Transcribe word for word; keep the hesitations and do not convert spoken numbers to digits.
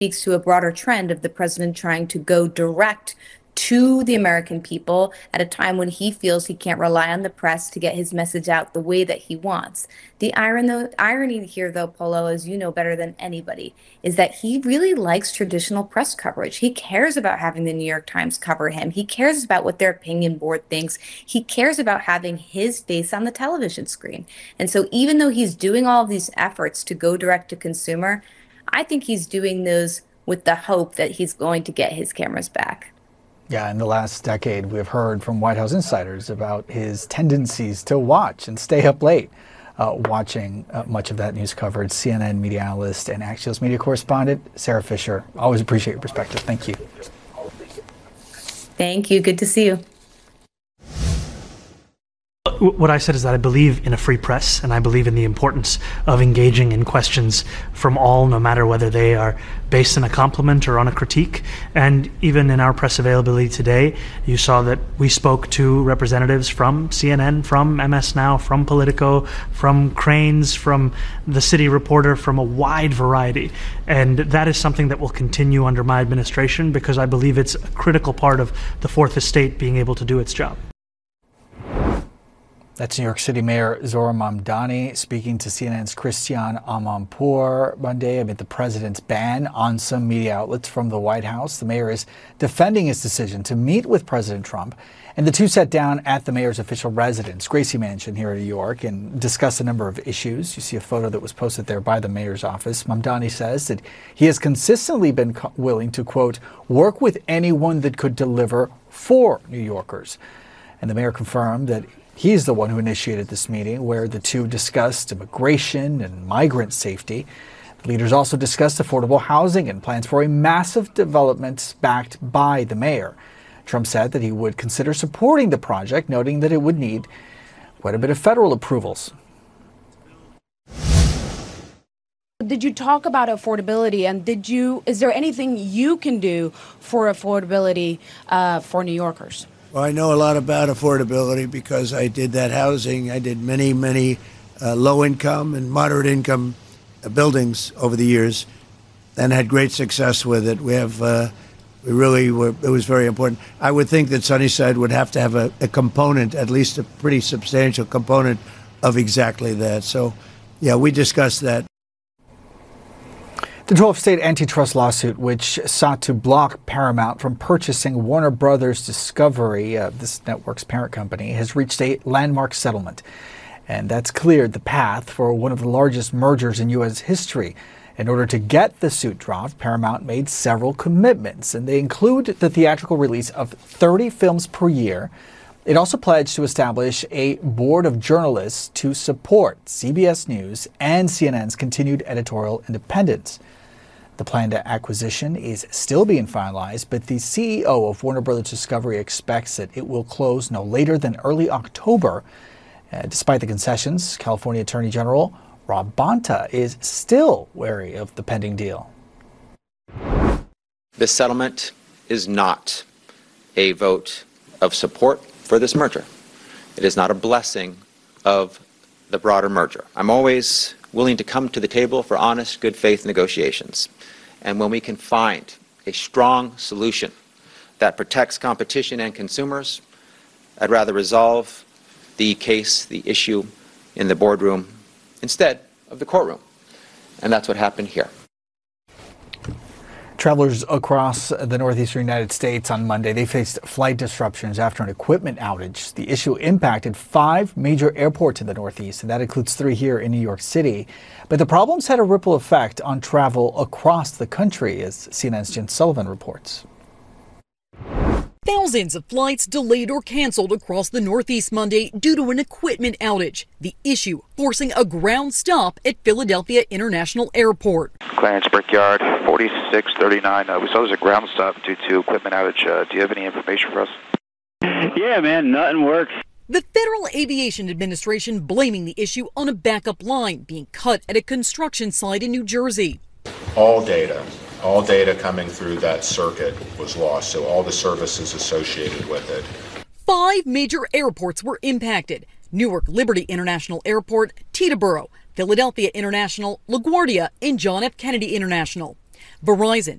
speaks to a broader trend of the president trying to go direct to the American people at a time when he feels he can't rely on the press to get his message out the way that he wants. The iron, though, irony here, though, Polo, as you know better than anybody, is that he really likes traditional press coverage. He cares about having the New York Times cover him. He cares about what their opinion board thinks. He cares about having his face on the television screen. And so even though he's doing all of these efforts to go direct to consumer, I think he's doing those with the hope that he's going to get his cameras back. Yeah, in the last decade, we've heard from White House insiders about his tendencies to watch and stay up late, uh, watching uh, much of that news coverage. C N N media analyst and Axios media correspondent Sarah Fisher. Always appreciate your perspective. Thank you. Thank you. Good to see you. What I said is that I believe in a free press, and I believe in the importance of engaging in questions from all, no matter whether they are based on a compliment or on a critique. And even in our press availability today, you saw that we spoke to representatives from C N N, from M S Now, from Politico, from Crain's, from the City Reporter, from a wide variety. And that is something that will continue under my administration, because I believe it's a critical part of the Fourth Estate being able to do its job. That's New York City Mayor Zohran Mamdani speaking to C N N's Christiane Amanpour Monday amid the president's ban on some media outlets from the White House. The mayor is defending his decision to meet with President Trump, and the two sat down at the mayor's official residence, Gracie Mansion, here in New York, and discussed a number of issues. You see a photo that was posted there by the mayor's office. Mamdani says that he has consistently been willing to, quote, work with anyone that could deliver for New Yorkers. And the mayor confirmed that he's the one who initiated this meeting, where the two discussed immigration and migrant safety. The leaders also discussed affordable housing and plans for a massive development backed by the mayor. Trump said that he would consider supporting the project, noting that it would need quite a bit of federal approvals. Did you talk about affordability, and did you, is there anything you can do for affordability uh, for New Yorkers? Well, I know a lot about affordability because I did that housing. I did many, many uh, low-income and moderate-income uh, buildings over the years and had great success with it. We have, uh, we really were, it was very important. I would think that Sunnyside would have to have a, a component, at least a pretty substantial component of exactly that. So, yeah, we discussed that. The twelfth state antitrust lawsuit, which sought to block Paramount from purchasing Warner Brothers Discovery, uh, this network's parent company, has reached a landmark settlement. And that's cleared the path for one of the largest mergers in U S history. In order to get the suit dropped, Paramount made several commitments, and they include the theatrical release of thirty films per year. It also pledged to establish a board of journalists to support C B S News and C N N's continued editorial independence. The planned acquisition is still being finalized, but the C E O of Warner Brothers Discovery expects that it will close no later than early October. Uh, despite the concessions, California Attorney General Rob Bonta is still wary of the pending deal. This settlement is not a vote of support for this merger. It is not a blessing of the broader merger. I'm always willing to come to the table for honest, good faith negotiations. And when we can find a strong solution that protects competition and consumers, I'd rather resolve the case, the issue in the boardroom instead of the courtroom. And that's what happened here. Travelers across the northeastern United States on Monday, they faced flight disruptions after an equipment outage. The issue impacted five major airports in the Northeast, and that includes three here in New York City. But the problems had a ripple effect on travel across the country, as C N N's Jen Sullivan reports. Thousands of flights delayed or canceled across the Northeast Monday due to an equipment outage. The issue forcing a ground stop at Philadelphia International Airport. Clarence Brickyard, forty-six thirty-nine. Uh, we saw there's a ground stop due to equipment outage. Uh, do you have any information for us? Yeah, man, nothing works. The Federal Aviation Administration blaming the issue on a backup line being cut at a construction site in New Jersey. All data. All data coming through that circuit was lost, so all the services associated with it. Five major airports were impacted. Newark Liberty International Airport, Teterboro, Philadelphia International, LaGuardia, and John F. Kennedy International. Verizon